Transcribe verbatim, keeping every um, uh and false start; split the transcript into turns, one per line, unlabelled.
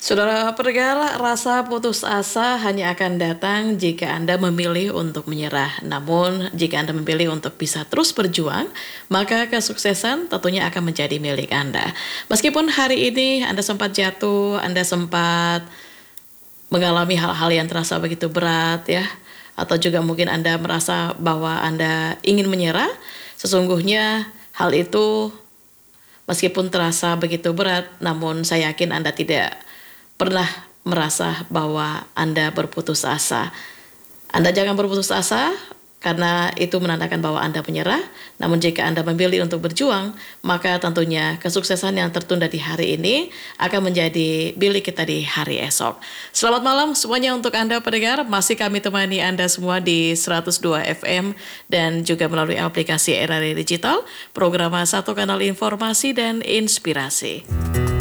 Saudara pendengar, rasa putus asa hanya akan datang jika Anda memilih untuk menyerah. Namun, jika Anda memilih untuk bisa terus berjuang, maka kesuksesan tentunya akan menjadi milik Anda. Meskipun hari ini Anda sempat jatuh, Anda sempat mengalami hal-hal yang terasa begitu berat ya, atau juga mungkin Anda merasa bahwa Anda ingin menyerah, sesungguhnya hal itu meskipun terasa begitu berat, namun saya yakin Anda tidak pernah merasa bahwa Anda berputus asa. Anda jangan berputus asa karena itu menandakan bahwa Anda menyerah. Namun jika Anda memilih untuk berjuang, maka tentunya kesuksesan yang tertunda di hari ini akan menjadi milik kita di hari esok. Selamat malam semuanya untuk Anda pendengar. Masih kami temani Anda semua di seratus dua F M dan juga melalui aplikasi R R I Digital, program satu kanal informasi dan inspirasi.